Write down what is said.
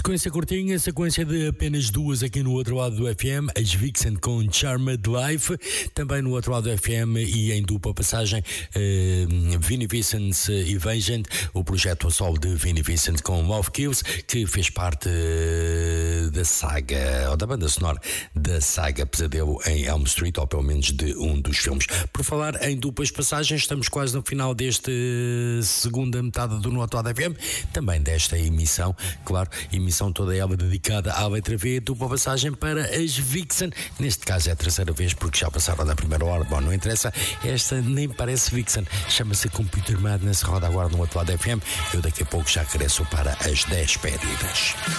Sequência curtinha, sequência de apenas duas aqui no outro lado do FM, as Vixen com Charmed Life, também no outro lado do FM e em dupla passagem Vinnie Vincent e Vagent, o projeto a solo de Vinnie Vincent com Love Kills, que fez parte da saga, ou da banda sonora da saga Pesadelo em Elm Street, ou pelo menos de um dos filmes. Por falar em duplas passagens, estamos quase no final desta segunda metade do No Outro Lado FM, também desta emissão, claro, emissão toda ela dedicada à letra V, dupla passagem para as Vixen. Neste caso é a terceira vez, porque já passaram da primeira hora. Bom, não interessa, esta nem parece Vixen, chama-se Computer Madness, roda agora no Outro Lado FM. Eu daqui a pouco já cresço para as despedidas.